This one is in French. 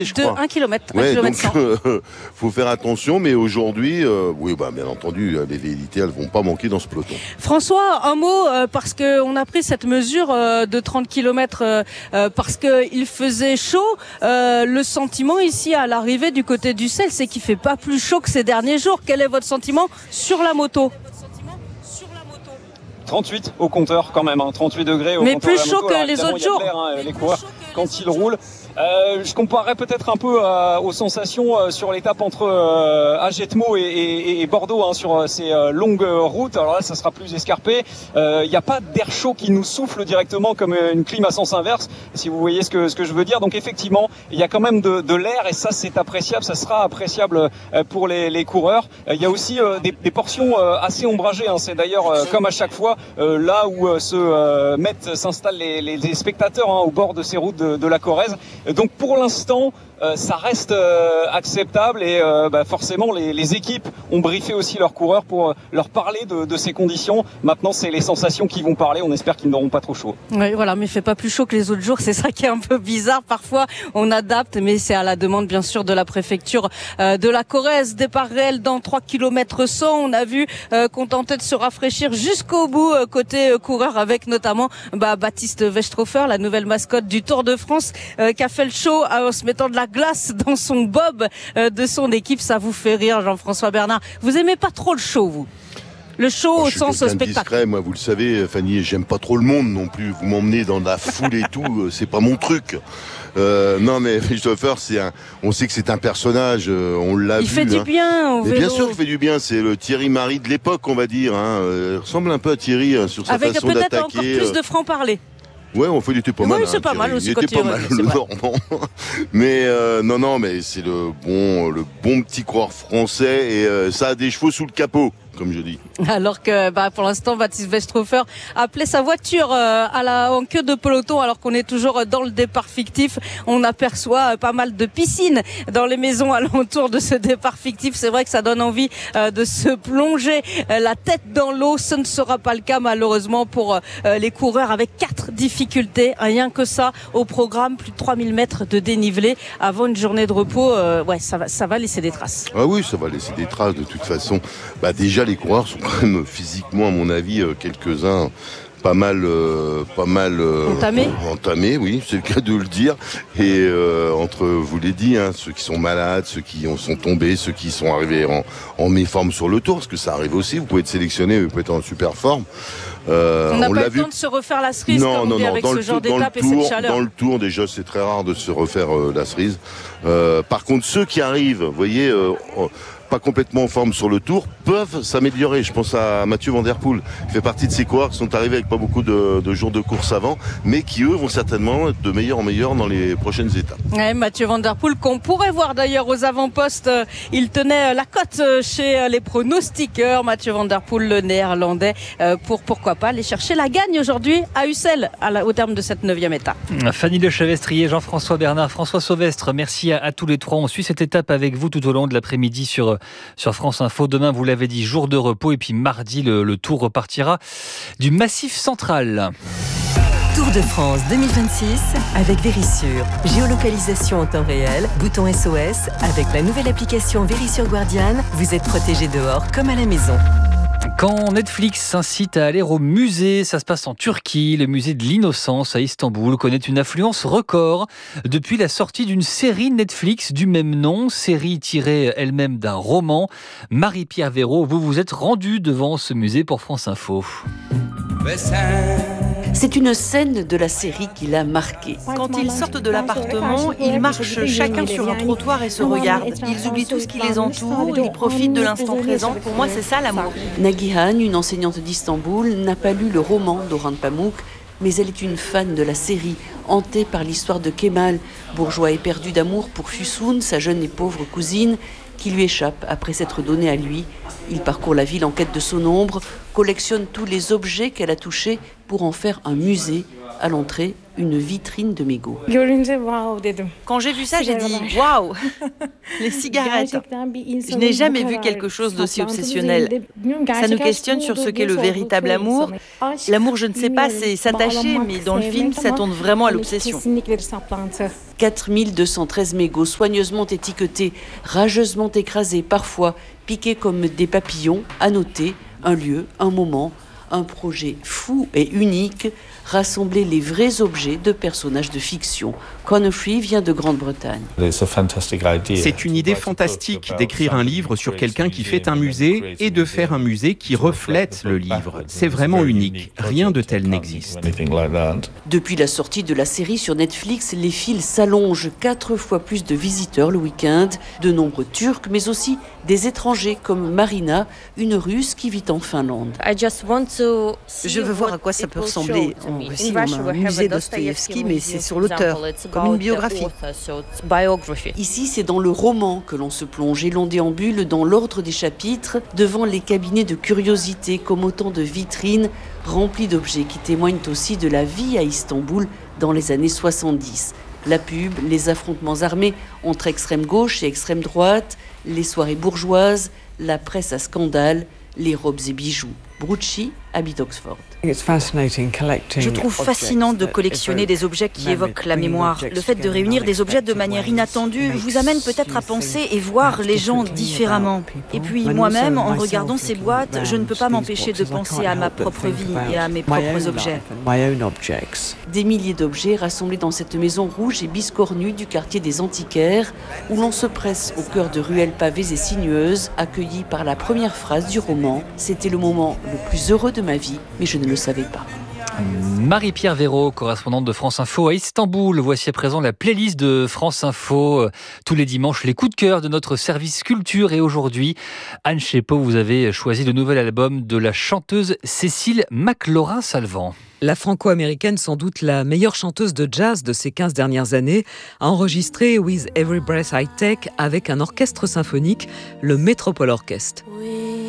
De 1 km, Ouais, 1 donc km 100. faut faire attention, mais aujourd'hui, oui, bien entendu, les velléités, elles vont pas manquer dans ce peloton. François, un mot, parce qu'on a pris cette mesure de 30 km parce qu'il faisait chaud. Le sentiment ici à l'arrivée du côté du Sel, c'est qu'il fait pas plus chaud que ces derniers jours. Quel est votre sentiment sur la moto ? 38 au compteur quand même, 38 degrés au mais compteur. plus de la chaud moto. que Alors, les évidemment, autres il y a de jours. l'air, les coureurs quand ils roulent. Je comparerais peut-être un peu aux sensations sur l'étape entre Agetmo et Bordeaux sur ces longues routes. Alors là, ça sera plus escarpé. Il n'y a pas d'air chaud qui nous souffle directement comme une clim à sens inverse, si vous voyez ce que je veux dire. Donc effectivement, il y a quand même de l'air et ça, c'est appréciable. Ça sera appréciable pour les coureurs. Il y a aussi des portions assez ombragées. C'est d'ailleurs comme à chaque fois là où s'installent les spectateurs au bord de ces routes de la Corrèze. Donc pour l'instant, ça reste acceptable et forcément les équipes ont briefé aussi leurs coureurs pour leur parler de ces conditions. Maintenant, c'est les sensations qui vont parler. On espère qu'ils n'auront pas trop chaud. Oui, voilà, mais il fait pas plus chaud que les autres jours. C'est ça qui est un peu bizarre. Parfois, on adapte, mais c'est à la demande, bien sûr, de la préfecture de la Corrèze. Départ réel dans 3 km 100. On a vu qu'on tentait de se rafraîchir jusqu'au bout côté coureur avec notamment Baptiste Westrhofer, la nouvelle mascotte du Tour de France, qui a fait le show en se mettant de la glace dans son bob de son équipe. Ça vous fait rire, Jean-François Bernard. Vous aimez pas trop le show, vous? Le show au sens spectacle. Discret, moi, vous le savez, Fanny, j'aime pas trop le monde non plus. Vous m'emmenez dans la foule et tout, c'est pas mon truc. Non, mais Westrhofer, on sait que c'est un personnage, on l'a vu. Il fait du bien au vélo. Bien sûr qu'il fait du bien, c'est le Thierry Marie de l'époque, on va dire. Il ressemble un peu à Thierry sur sa avec façon peut-être d'attaquer. encore plus de franc-parler. Ouais, il était pas mal. Oui, c'est pas mal aussi. Il était pas mal, le Normand. Mais non, mais c'est le bon petit coureur français et ça a des chevaux sous le capot, comme je dis. Alors que pour l'instant, Baptiste Westrhofer appelait sa voiture en queue de peloton, alors qu'on est toujours dans le départ fictif. On aperçoit pas mal de piscines dans les maisons alentours de ce départ fictif. C'est vrai que ça donne envie de se plonger la tête dans l'eau. Ce ne sera pas le cas malheureusement pour les coureurs avec 4 difficultés. Rien que ça au programme, plus de 3000 mètres de dénivelé avant une journée de repos. Ça va laisser des traces. Ah oui, ça va laisser des traces de toute façon. Déjà les coureurs sont quand même physiquement, à mon avis, quelques-uns pas mal entamés, oui, c'est le cas de le dire. Et entre, vous l'avez dit, ceux qui sont malades, ceux qui sont tombés, ceux qui sont arrivés en méforme sur le tour, parce que ça arrive aussi. Vous pouvez être sélectionné, vous pouvez être en super forme. On n'a pas eu le temps de se refaire la cerise avec ce genre d'étape et cette chaleur. Dans le tour, déjà, c'est très rare de se refaire la cerise. Par contre, ceux qui arrivent, vous voyez, pas complètement en forme sur le tour, peuvent s'améliorer. Je pense à Mathieu Van Der Poel. Il fait partie de ces coureurs qui sont arrivés avec pas beaucoup de jours de course avant, mais qui, eux, vont certainement être de meilleur en meilleur dans les prochaines étapes. Ouais, Mathieu Van Der Poel, qu'on pourrait voir d'ailleurs aux avant-postes. Il tenait la cote chez les pronostiqueurs. Mathieu Van Der Poel, le néerlandais, pourquoi pas aller chercher la gagne aujourd'hui à Ussel, au terme de cette 9e étape. Fanny Le Chavestrier, Jean-François Bernard, François Sauvestre, merci à tous les trois. On suit cette étape avec vous tout au long de l'après-midi sur France Info. Demain, vous l'avez dit, jour de repos. Et puis mardi, le tour repartira du Massif Central. Tour de France 2026 avec Verisure. Géolocalisation en temps réel, bouton SOS. Avec la nouvelle application Verisure Guardian, vous êtes protégé dehors comme à la maison. Quand Netflix incite à aller au musée, ça se passe en Turquie. Le musée de l'Innocence à Istanbul connaît une affluence record depuis la sortie d'une série Netflix du même nom, série tirée elle-même d'un roman. Marie-Pierre Véraud, vous vous êtes rendue devant ce musée pour France Info. C'est une scène de la série qui l'a marqué. Quand ils sortent de l'appartement, ils marchent chacun sur un trottoir et se regardent. Ils oublient tout ce qui les entoure, ils profitent de l'instant présent. Pour moi, c'est ça l'amour. Nagihan, une enseignante d'Istanbul, n'a pas lu le roman d'Orhan Pamuk, mais elle est une fan de la série, hantée par l'histoire de Kemal, bourgeois éperdu d'amour pour Füsun, sa jeune et pauvre cousine, qui lui échappe après s'être donnée à lui. Il parcourt la ville en quête de son ombre, collectionne tous les objets qu'elle a touchés pour en faire un musée. À l'entrée, une vitrine de mégots. Quand j'ai vu ça, j'ai dit « Waouh ! Les cigarettes !» Je n'ai jamais vu quelque chose d'aussi obsessionnel. Ça nous questionne sur ce qu'est le véritable amour. L'amour, je ne sais pas, c'est s'attacher, mais dans le film, ça tourne vraiment à l'obsession. 4213 mégots soigneusement étiquetés, rageusement écrasés, parfois piqués comme des papillons. À noter, un lieu, un moment, un projet fou et unique, rassembler les vrais objets de personnages de fiction. Conofree vient de Grande-Bretagne. C'est une idée fantastique d'écrire un livre sur quelqu'un qui fait un musée et de faire un musée qui reflète le livre. C'est vraiment unique. Rien de tel n'existe. Depuis la sortie de la série sur Netflix, les files s'allongent, 4 fois plus de visiteurs le week-end, de nombreux Turcs, mais aussi des étrangers comme Marina, une Russe qui vit en Finlande. Je veux voir à quoi ça peut ressembler. En Russie, on a un musée Dostoïevski, mais c'est sur l'auteur, comme une biographie. Ici, c'est dans le roman que l'on se plonge et l'on déambule dans l'ordre des chapitres, devant les cabinets de curiosités comme autant de vitrines remplies d'objets qui témoignent aussi de la vie à Istanbul dans les années 70. La pub, les affrontements armés entre extrême gauche et extrême droite, les soirées bourgeoises, la presse à scandale, les robes et bijoux. Brucci habite Oxford. Je trouve fascinant de collectionner des objets qui évoquent la mémoire. Le fait de réunir des objets de manière inattendue vous amène peut-être à penser et voir les gens différemment. Et puis moi-même, en regardant ces boîtes, je ne peux pas m'empêcher de penser à ma propre vie et à mes propres objets. Des milliers d'objets rassemblés dans cette maison rouge et biscornue du quartier des Antiquaires, où l'on se presse au cœur de ruelles pavées et sinueuses, accueillis par la première phrase du roman. C'était le moment le plus heureux de ma vie, mais je ne le savais pas. Marie-Pierre Véraud, correspondante de France Info à Istanbul. Voici à présent la playlist de France Info. Tous les dimanches, les coups de cœur de notre service culture. Et aujourd'hui, Anne Chépot, vous avez choisi le nouvel album de la chanteuse Cécile McLaurin-Salvant. La franco-américaine, sans doute la meilleure chanteuse de jazz de ces 15 dernières années, a enregistré With Every Breath I Take avec un orchestre symphonique, le Metropole Orchestre. With